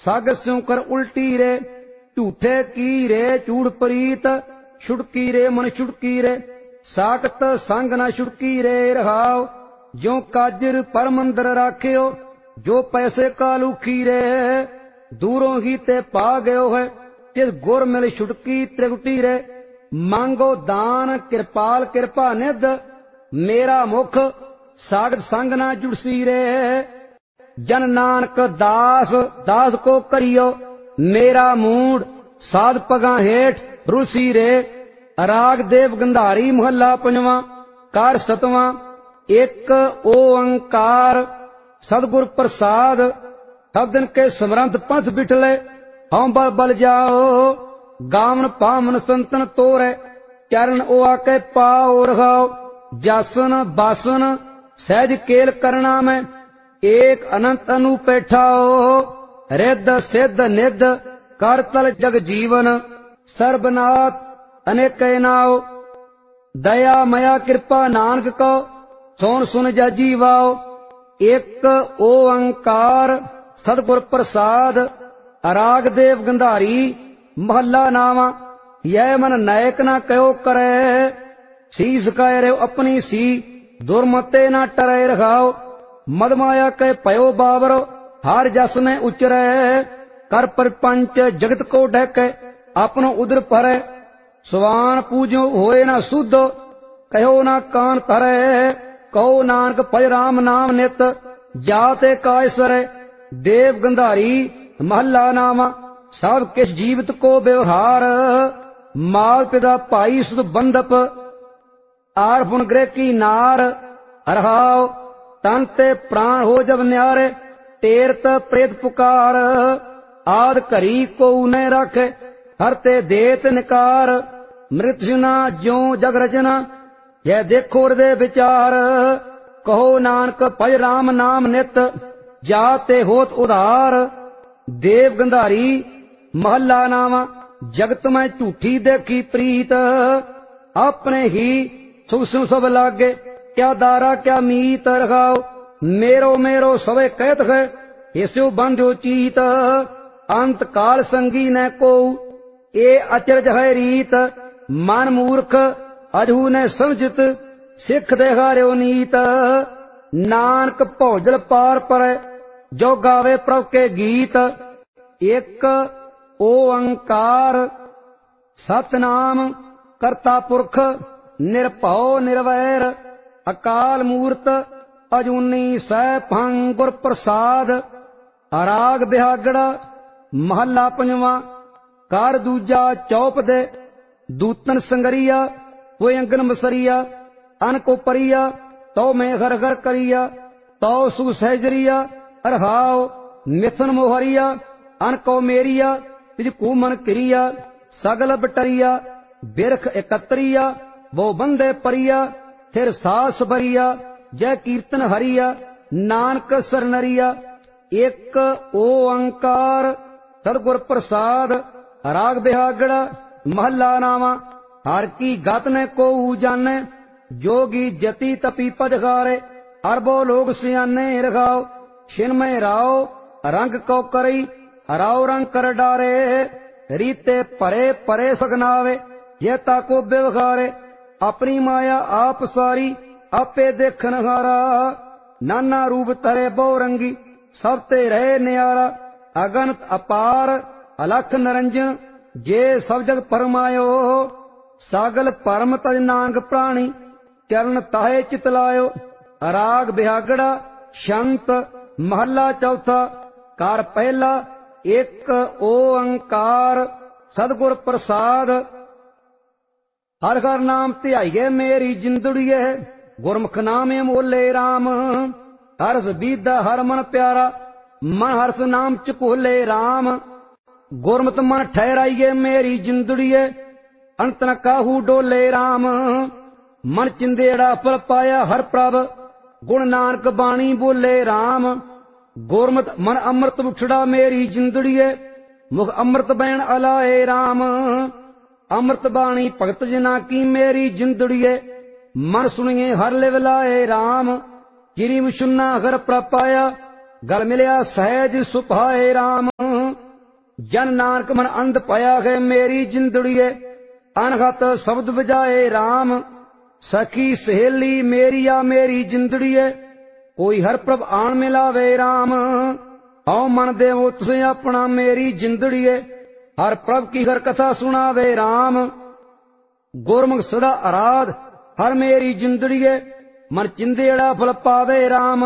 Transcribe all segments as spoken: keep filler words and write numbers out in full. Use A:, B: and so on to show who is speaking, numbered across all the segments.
A: सागर स्यों कर उल्टी रे, झूठे की रे चूड़ प्रीत, छुड़की रे मन छुड़की रे, साकत संग न छुड़की रे रहाओ। ज्यों काजिर पर मंदर राख्यो, जो पैसे का लुखी रे, दूरों ही ते पा गयो है, तिस गुर मिल छुड़की त्रिगुटी रे। मांगो दान कृपाल कृपा निध, मेरा मुख सागत संग न जुड़सी रे। जन नानक दास दास को करियो, मेरा मूड साध पगा हेठ रुसी रे। राग देव गंधारी महला पंजवा, कार सतवां। एक ओंकार सतगुर प्रसाद, शब्दन के समरंत पंथ बिठले, हम बल बल जाओ। गावन पावन संतन तोरे, चरण ओ आके पाओ रखाओ। जासन बासन सहज केल करना में, एक अनंत अनु पैठाओ। रिद सिद्ध निध कर तल जग जीवन, सर्वनाथ अनेक नाओ। दया मया कृपा नानक को, सोन सुन जा जीवाओ। एक ओंकार सतगुर प्रसाद, राग देव गंधारी महला नावा। यह मन नायक ना कहो करे, शीस कह रे अपनी सी, दुर्मते ना टरे रखाओ। मदमाया के पयो बाबर, हार जस में उचरे। कर परपंच जगत को ढके, अपनो उदर भरे। स्वान पूजो होए ना शुद्ध, कहो ना कान धरे। कहो नानक भज राम नाम नित, जाते कायसरे। देव गंधारी महला नामा, सब किस जीवित को व्यवहार। माल पिता भाई सुध बंधप, आर पुन ग्रह की नार। रहाओ तन ते प्राण हो जब न्यारे, तेरत प्रेत पुकार। आद घरी को उन्हें रखे, हरते देत निकार। मृत्युना ज्यों जग रचना, यह देखो हृदय विचार। कहो नानक भज राम नाम नित, जाते होत उधार। देव गंधारी महला नावा, जगत में झूठी देखी प्रीत। अपने ही सुख सुख सब लागे, क्या दारा क्या मीत। रखाओ मेरो मेरो सवे कहत है, इसो बंध्यो चीत। अंत काल संगी न को, ए अचरज है रीत। मन मूर्ख अजहू ने समझित, सिख देहार्यो नीत। नानक भौजल पार पर, जो गावे प्रभ के गीत। एक ओंकार सतनाम करता पुरख, निरभौ निर्वैर। अकाल मूर्त अजूनी सैभं गुर प्रसाद। राग बिहागड़ा महला पंजवा, कार दूजा चौप दे। दूतन संगरिया वो अंगन मसरिया, अन को परिया तो मैं घर घर करिया। तो सुख सहजरिया अरहाओ, मिथुन मोहरिया। अन को मेरिया तिज कुमन क्रिया। सगल बटरिया बिरख एकत्रिया, वो बंदे परिया। फिर सास भरिया, जय कीर्तन हरिया। नानक सरनरिया। एक ओंकार सतगुर प्रसाद। राग बिहागड़ा महला नामा, हर की गत ने को जाने। जोगी जति तपी पद गारे, अरबो लोग सियाने रखाओ। छिन्मय राव रंग को करई, राव रंग कर डारे। रीते परे परे सगनावे, ये ताको व्यवहारे। अपनी माया आप सारी, आपे देखन हारा। नाना रूप तरे बहुरंगी, सब ते रहे न्यारा। अगनत अपार अलख नरंजन, जे सब जग परमायो। सागल परम तज नानक प्राणी, चरण ताहे चितलायो। राग बिहागड़ा शंत महला चौथा, कार पहला। एक ओंकार सतगुर प्रसाद। हर हर नाम ध्याइए मेरी जिंदड़िए, गुरमुख नामे मोले राम। हर्ष बीदा हर मन प्यारा, मन हर्ष नाम चकोले राम। गुरमत मन ठहराइए मेरी जिंदड़िए, अंत न काहू डोले राम। मन चिंदेड़ा फल पाया हर प्रभ, गुण नानक बाणी बोले राम। गुरमत मन अमृत उछड़ा मेरी जिंदड़िए, मुख अमृत बैण अलाए राम। अमृत बाणी भगत जना की मेरी जिंदड़िए, मन सुनिए हर लिव लाए राम। गिरी सुन्ना अगर प्रपाया, गल मिलिया सहज सुभाए राम। ਜਨ ਨਾਨਕ ਮਨ ਅੰਧ ਪਾਇਆ ਹੈ ਮੇਰੀ ਜਿੰਦੜੀਏ। ਅਨਹਤ ਸ਼ਬਦ ਵਜਾਏ RAM ਸਖੀ ਸਹੇਲੀ ਮੇਰੀਆ ਮੇਰੀ ਜਿੰਦੜੀਏ। ਕੋਈ ਹਰ ਪ੍ਰਭ ਆਣ ਮਿਲਾਵੇ RAM ਹਉ ਮਨ ਦੇਵੋ ਤੁਸੇ ਆਪਣਾ ਮੇਰੀ ਜਿੰਦੜੀਏ। ਹਰ ਪ੍ਰਭ ਕੀ ਹਰ ਕਥਾ ਸੁਣਾਵੇ RAM ਗੁਰਮੁਖ ਸਦਾ ਅਰਾਧ ਹਰ ਮੇਰੀ ਜਿੰਦੜੀਏ। ਮਨ ਚਿੰਦੇੜਾ ਫਲ ਪਾਵੇ RAM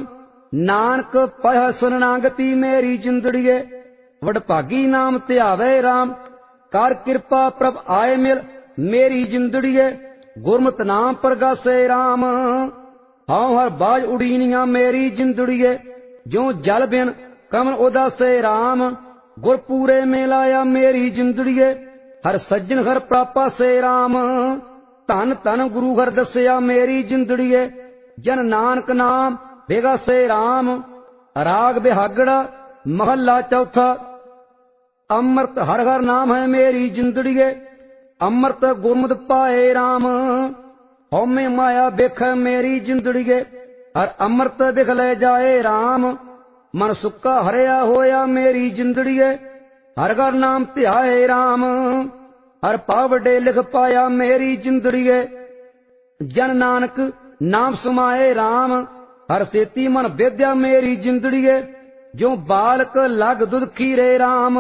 A: ਨਾਨਕ ਪਹ ਸੁਨਾਗਤੀ ਮੇਰੀ ਜਿੰਦੜੀਏ। ਵਡਭਾਗੀ ਨਾਮ ਧਿਆਵੇ RAM ਕਰ ਕਿਰਪਾ ਪ੍ਰਭ ਆਏ ਮਿਲ ਮੇਰੀ ਜਿੰਦੜੀਏ। ਗੁਰਮਤਿ ਨਾਮ ਪ੍ਰਗਾਸੇ RAM ਹਉ ਹਰ ਬਾਜ ਉਡੀਨੀਆਂ ਮੇਰੀ ਜਿੰਦੜੀਏ। ਜਿਉ ਜਲ ਬਿਨ ਕਮਲ ਉਦਾਸੇ RAM ਗੁਰ ਪੂਰੇ ਮੇਲਾਇਆ ਮੇਰੀ ਜਿੰਦੜੀਏ। ਹਰ ਸੱਜਣ ਹਰ ਪ੍ਰਾਪਾਸੇ RAM ਧਨ ਧਨ ਗੁਰੂ ਹਰ ਦੱਸਿਆ ਮੇਰੀ ਜਿੰਦੜੀਏ। ਜਨ ਨਾਨਕ ਨਾਮ ਬੇਗਾਸੇ RAM ਰਾਗ ਬਿਹਾਗੜਾ ਮਹੱਲਾ ਚੌਥਾ। ਅੰਮ੍ਰਿਤ ਹਰ ਹਰ ਨਾਮ ਹੈ ਮੇਰੀ ਜਿੰਦੜੀਏ। ਅੰਮ੍ਰਿਤ ਗੁਰਮਤਿ ਪਾਏ RAM ਹਉਮੈ ਮਾਇਆ ਬਿਖ ਮੇਰੀ ਜਿੰਦੜੀਏ। ਹਰ ਅੰਮ੍ਰਿਤ ਬਿਖ ਲੈ ਜਾਏ RAM ਮਨ ਸੁੱਕਾ ਹਰਿਆ ਹੋਇਆ ਮੇਰੀ ਜਿੰਦੜੀਏ। ਹਰ ਹਰ ਨਾਮ ਧਿਆਏ RAM ਹਰ ਪਾਵੜੇ ਲਿਖ ਪਾਇਆ ਮੇਰੀ ਜਿੰਦੜੀਏ। ਜਨ ਨਾਨਕ ਨਾਮ ਸਮਾਏ RAM ਹਰ ਸੇਤੀ ਮਨ ਵਿਦਿਆ ਮੇਰੀ ਜਿੰਦੜੀਏ। ਜੋ ਬਾਲਕ ਲਗ ਦੁਧ ਖੀਰੇ RAM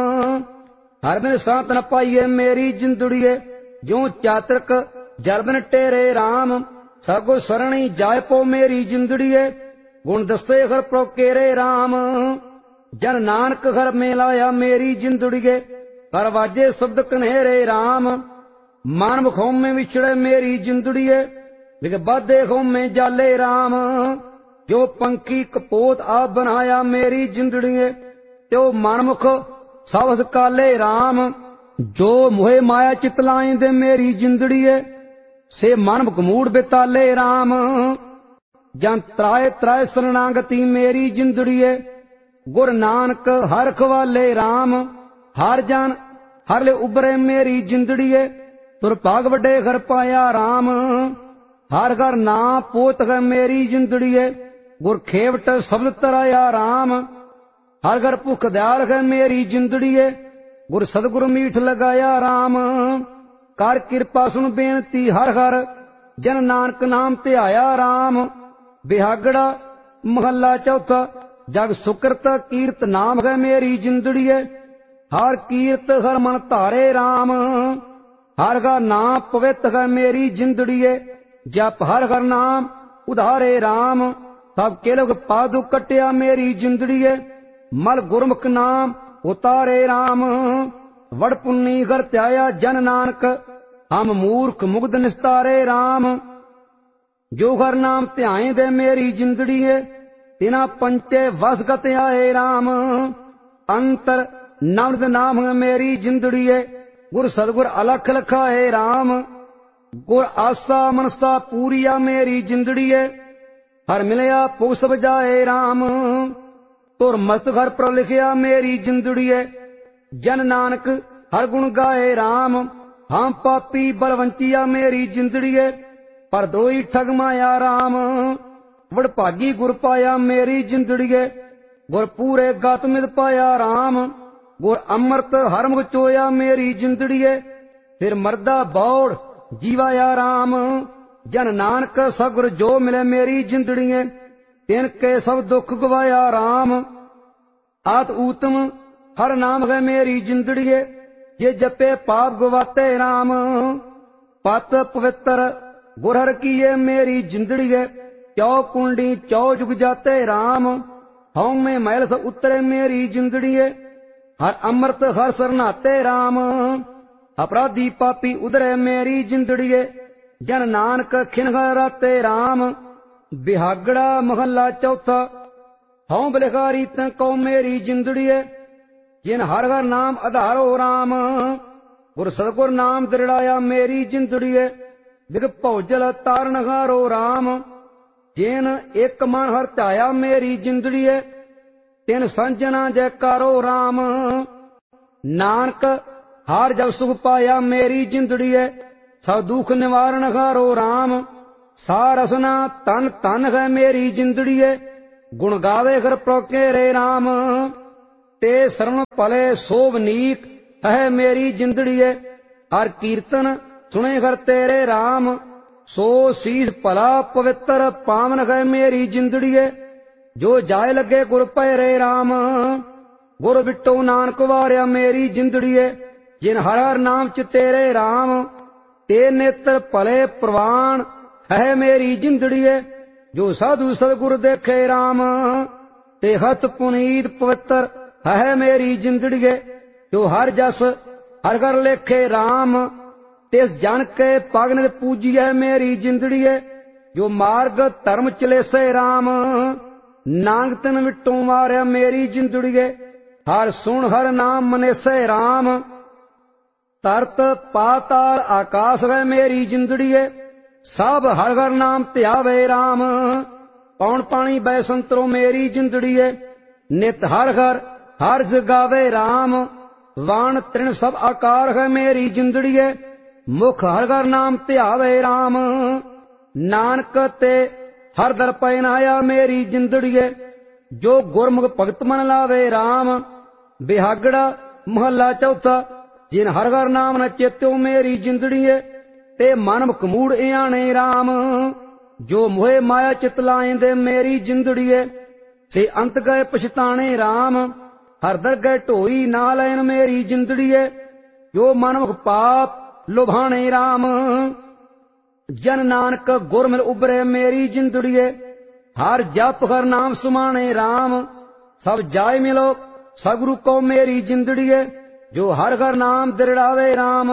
A: ਹਰ ਬਿਨ ਸਾਤ ਨ ਪਾਈਏ ਮੇਰੀ ਜਿੰਦੜੀਏ। ਜੋ ਚਾਤਰਕ ਜਲ ਬਿਨ ਟੇਰੇ RAM ਸਗੋ ਸਰਣੀ ਜਾਇ ਪੋ ਮੇਰੀ ਜਿੰਦੜੀਏ। ਗੁਣ ਦੱਸੇ ਹਰ ਪ੍ਰਭ ਕੇਰੇ RAM ਜਨ ਨਾਨਕ ਹਰ ਮੇਲਾਇਆ ਮੇਰੀ ਜਿੰਦੜੀਏ। ਹਰ ਵਾਜੇ ਸ਼ਬਦ ਕਨੇਰੇ RAM ਮਨ ਮੁਖੋਮੇ ਵਿਛੜੇ ਮੇਰੀ ਜਿੰਦੜੀਏ। ਵਿਗ ਬਾਧੇ ਖੋਮੇ ਜਾਲੇ RAM ਜੋ ਪੰਖੀ ਕਪੋਤ ਆਪ ਬਣਾਇਆ ਮੇਰੀ ਜਿੰਦੜੀਏ। ਤਿਉ ਮਨਮੁਖ ਸਵਸ ਕਾਲੇ RAM ਜੋ ਮੋਹਿ ਮਾਇਆ ਚਿਤ ਲਾਈ ਦੇ ਮੇਰੀ ਜਿੰਦੜੀਏ। ਸੇ ਮਨਮੁਖ ਮੂੜ ਬਿਤਾਲੇ RAM ਜਨ ਤਰਾਏ ਤਰਾਏ ਸਰਨਾਗਤੀ ਮੇਰੀ ਜਿੰਦੜੀਏ। ਗੁਰ ਨਾਨਕ ਹਰ ਖਵਾਲੇ RAM ਹਰ ਜਨ ਹਰ ਲੈ ਉਬਰੇ ਮੇਰੀ ਜਿੰਦੜੀਏ। ਤੁਰ ਭਾਗ ਵੱਡੇ ਘਰ ਪਾਇਆ RAM ਹਰ ਘਰ ਨਾ ਪੋਤ ਹੈ ਮੇਰੀ ਜਿੰਦੜੀਏ। ਗੁਰ ਖੇਵਟ ਸ਼ਬਦ ਤਰਾਇਆ RAM ਹਰ ਘਰ ਭੁਖ ਦਿਆਲ ਹੈ ਮੇਰੀ ਜਿੰਦੜੀਏ। ਗੁਰ ਸਤਿਗੁਰ ਮੀਠ ਲਗਾਇਆ RAM ਕਰ ਕਿਰਪਾ ਸੁਣ ਬੇਨਤੀ ਹਰ ਹਰ ਜਨ ਨਾਨਕ ਨਾਮ ਧਿਆਇਆ RAM। ਬਿਹਾਗੜਾ ਮਹੱਲਾ ਚੌਥਾ। ਜਗ ਸੁਕਰਤ ਕੀਰਤ ਨਾਮ ਹੈ ਮੇਰੀ ਜਿੰਦੜੀਏ। ਹਰ ਕੀਰਤ ਹਰ ਮਨ ਧਾਰੇ RAM ਹਰ ਘਰ ਨਾਮ ਪਵਿੱਤ ਹੈ ਮੇਰੀ ਜਿੰਦੜੀਏ। ਜਪ ਹਰ ਹਰ ਨਾਮ ਉਧਾਰੇ RAM ਸਭ ਕੇਲਗ ਪਾਦੂ ਕਟਿਆ ਮੇਰੀ ਜਿੰਦੜੀਏ। ਮਲ ਗੁਰਮੁਖ ਨਾਮ ਉਤਾਰੇ RAM ਵਡ ਪੁੰਨੀ ਘਰ ਧਿਆਇਆ ਜਨ ਨਾਨਕ ਹਮ ਮੂਰਖ ਮੁਗਧ ਨਿਸਤਾਰੇ RAM। ਜੋ ਹਰ ਨਾਮ ਧਿਆਏ ਦੇ ਮੇਰੀ ਜਿੰਦੜੀਏ ਤਿਨਾ ਪੰਚੇ ਵਸਗਤ ਆਏ RAM ਅੰਤਰ ਨਵਦ ਨਾਮ ਮੇਰੀ ਜਿੰਦੜੀਏ। ਗੁਰ ਸਤਿਗੁਰ ਅਲਖ ਲਖਾਏ RAM ਗੁਰ ਆਸਾ ਮਨਸਾ ਪੂਰੀਆ ਮੇਰੀ ਜਿੰਦੜੀਏ। ਹਰ ਮਿਲਿਆ ਪੁਗ ਸਬਜਾਏ RAM ਤੁਰ ਮਸਤ ਹਰ ਪਰ ਲਿਖਿਆ ਮੇਰੀ ਜਿੰਦੜੀਏ। ਜਨ ਨਾਨਕ ਹਰ ਗੁਣ ਗਾਏ RAM ਹਾਂ ਪਾਪੀ ਬਲਵੰਚੀਆ ਮੇਰੀ ਜਿੰਦੜੀਏ। ਪਰ ਦੋਈ ਠਗ ਮਾਇਆ RAM ਵਡਭਾਗੀ ਗੁਰ ਪਾਇਆ ਮੇਰੀ ਜਿੰਦੜੀਏ। ਗੁਰ ਪੂਰੇ ਗਤ ਮਿਤ ਪਾਇਆ RAM ਗੁਰ ਅੰਮ੍ਰਿਤ ਹਰ ਮੁਖ ਚੋਇਆ ਮੇਰੀ ਜਿੰਦੜੀਏ। ਫਿਰ ਮਰਦਾ ਬੌੜ ਜੀਵਾਇਆ RAM ਜਨ ਨਾਨਕ ਸਗੁਰ ਜੋ ਮਿਲੇ ਮੇਰੀ ਜਿੰਦੜੀਏ। ਤਿਨ ਕੇ ਸਭ ਦੁੱਖ ਗਵਾਇਆ RAM ਆਤ ਊਤਮ ਹਰ ਨਾਮ ਹੈ ਮੇਰੀ ਜਿੰਦੜੀਏ। ਜੇ ਜਪੇ ਪਾਪ ਗਵਾਤੇ RAM ਪਤ ਪਵਿੱਤਰ ਗੁਰ ਹਰ ਕੀਏ ਮੇਰੀ ਜਿੰਦੜੀਏ। ਚੌ ਕੁੰਡੀ ਚੌ ਜੁਗ ਜਾਤੇ RAM ਹਉਮੈ ਮਹਿਲ ਸ ਉਤਰੇ ਮੇਰੀ ਜਿੰਦੜੀਏ। ਹਰ ਅੰਮ੍ਰਿਤ ਹਰ ਸਰਨਾਤੇ RAM ਅਪਰਾਧੀ ਪਾਪੀ ਉਧਰੇ ਮੇਰੀ ਜਿੰਦੜੀਏ। ਜਨ ਨਾਨਕ ਖਿਨਘ ਰਾਤੇ RAM ਬਿਹਾਗੜਾ ਮਹੱਲਾ ਚੌਥਾ। ਹਉ ਬਲਿਹਾਰੀ ਤੈ ਕਉ ਮੇਰੀ ਜਿੰਦੜੀਏ। ਜਿਨ ਹਰ ਹਰ ਨਾਮ ਆਧਾਰੋ RAM ਗੁਰ ਸਤਿਗੁਰ ਨਾਮ ਦ੍ਰਿੜਾਇਆ ਮੇਰੀ ਜਿੰਦੜੀਏ। ਵਿਗ ਭਉਜਲ ਤਾਰਨ ਹਾਰੋ RAM ਜਿਨ ਇੱਕ ਮਨ ਹਰ ਧਿਆਇਆ ਮੇਰੀ ਜਿੰਦੜੀਏ। ਤਿਨ ਸੰਜਨਾ ਜੈਕਾਰੋ RAM ਨਾਨਕ ਹਰ ਜਗ ਸੁਖ ਪਾਇਆ ਮੇਰੀ ਜਿੰਦੜੀਏ। ਸਭ ਦੁਖ ਨਿਵਾਰਨ ਹਾਰੋ RAM ਸਾਰ ਰਸਨਾ ਤਨ ਤਨ ਹੈ ਮੇਰੀ ਜਿੰਦੜੀਏ। ਗੁਣ ਗਾਵੇ ਘਰ ਪ੍ਰੋ ਕੇਰੇ RAM ते सरन पले सोभनीक है मेरी जिंदड़िए। हर कीर्तन सुने घर तेरे राम, सो शीस भला पवित्र पावन है मेरी जिंदड़िए। जो जाय लगे गुर पैरे राम, गुर बिटो नानक वारिया मेरी जिंदड़िए। जिन हर हर नाम च तेरे राम, ते नेत्र भले प्रवान है मेरी जिंदड़िए। जो साधु सतगुर देखे राम, ते हथ पुनीत पवित्र है मेरी जिंदड़िए। जो हर जस हर घर लेखे राम, तिस जन के पगन पूजिए मेरी जिंदड़िए। जो मार्ग धर्म चले से राम, नांग तिन विटों मारिया मेरी जिंदड़िए। हर सुन हर नाम मने से राम, तरत पाताल आकाश है मेरी जिंदड़िए। सब हर हर नाम ध्यावे राम, पौन पानी बैसंतरो मेरी जिंदड़िए। नित हर हर हर जगावे राम, वाण तृण सब आकार है मेरी जिंदड़िए। मुख हर हर नाम ध्यावे राम, नानक ते हर दर पैनाया मेरी जिंदड़िए। जो गुरमुख भगत मन लावे राम, बिहागड़ा महला चौथा। जिन हर हर नाम न चेत्यो मेरी जिंदड़िए, ते मन मुख मूड इयाने राम। जो मोहे माया चित लाएंदे मेरी जिंदड़िए, से अंत गए पछताने राम। हर दर गए ढोई ना लैन मेरी जिंदड़िए। जो मन मुख पाप लुभाने राम, जन नानक गुर मिल उबरे मेरी जिंदड़िए। हर जप हर नाम सुमाने राम, सब जाय मिलो सगुरु को मेरी जिंदड़िए। जो हर हर नाम दृढ़ावे राम,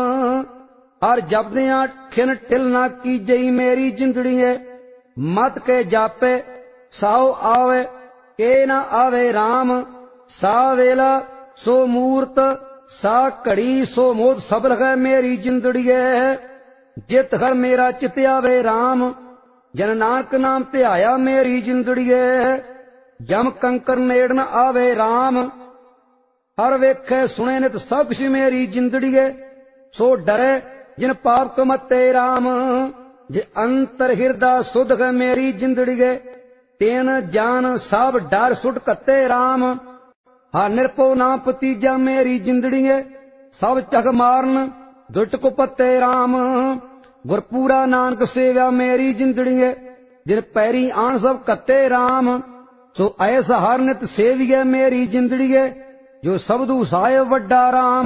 A: हर जपदियां ठिन ठिल ना की जई मेरी जिंदड़िए। मत के जापे साओ आवे, के ना आवे राम। सा वेला सो मूर्त, सा घड़ी सो मोद सबल है मेरी जिंदड़िए। जित हर मेरा चित आवे राम, जन नानक नाम ध्याया मेरी जिंदड़िए। जम कंकर नेड़ न आवे राम, हर वेखे सुने नित सब कुछ मेरी जिंदड़िए। सो डरे जिन पाप कमते राम, जे अंतर हृदय सुध है मेरी जिंदड़िए। तेन जान सब डर सुट कते राम, हर निरपो नाम पतीजा मेरी जिंदड़िए। सब चक मारन दुट को पते राम, गुरपूरा नानक सेव्या मेरी जिंदड़िए। जिन पैरी आन सब कते राम, सो ऐसा हर नित सेविए मेरी जिंदड़िए। जो सबदू साय वड्डा राम,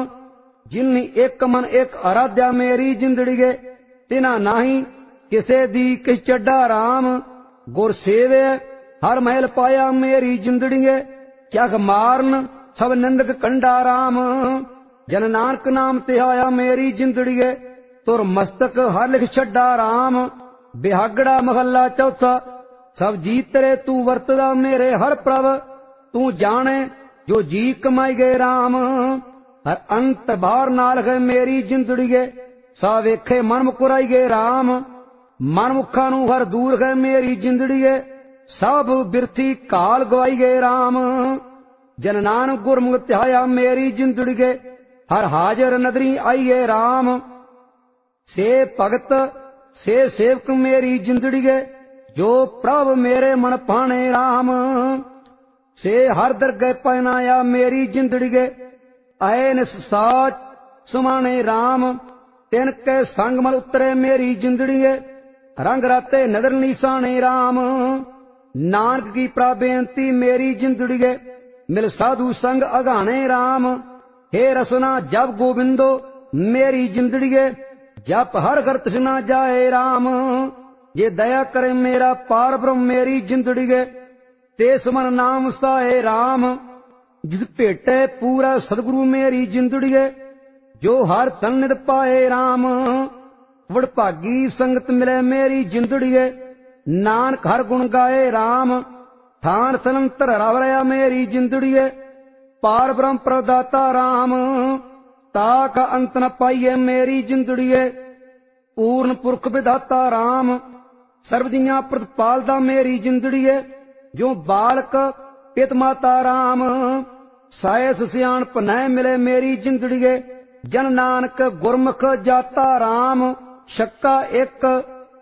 A: जिन एक मन एक आराध्या मेरी जिंदड़िए। तिना नाही किसे दी किस चड्डा राम, गुर सेवे हर महल पाया मेरी जिंदड़िए। क्या मारन सब निंदक कंडा राम, जन नानक नाम ध्याया मेरी जिंदड़िए। तुर मस्तक हर लिख छड्डा राम, बिहागड़ा महला चौथा। सब जी तेरे तू वरतदा मेरे हर प्रभ, तू जाने जो जी कमाई गए राम। हर अंत बार नाल है मेरी जिंदड़िए। सा वेखे मन मुकुराई गए राम, मन मुखा नू हर दूर है मेरी जिंदड़िए। सब बिरथी काल गवाई गए राम, जन नानक गुरमुख ध्याया मेरी जिंदड़िए। हर हाजर नदरी आइए राम, से भगत से सेवक मेरी जिंदड़िए। जो प्रभ मेरे मन पाने राम, से हर दरगह पहनाया मेरी जिंदड़िए। आए निस साच सुमाने राम, तिन के संग मल उतरे मेरी जिंदड़िए। रंग राते नदर निशाने राम, नानक की प्राबेंती मेरी जिंदड़िए। मिल साधु संग अगाने राम, हे रसना जब गोविंदो मेरी जिंदड़िए। जप हर घर तृष्णा जाए राम, ये दया करे मेरा पार ब्रह्म मेरी जिंदड़िए। ते सुमन नाम साए राम, जिस भेटे पूरा सदगुरु मेरी जिंदड़िए। जो हर तन नित पाए राम, वडभागी संगत मिले मेरी जिंदड़िए। नानक हर गुण गाए राम, थान सनम धरया मेरी जिंदड़िए। पार ब्रह्म प्रदाता राम, ताक अंत न पाइए मेरी जिंदड़िए। पूर्ण पुरख विधाता राम, सर्वदियां प्रतिपालदा मेरी जिंदड़िए। जो बालक पित माता राम, सायस सियाणप नह मिले मेरी जिंदड़िए। जन नानक गुरमुख जाता राम, शक्का एक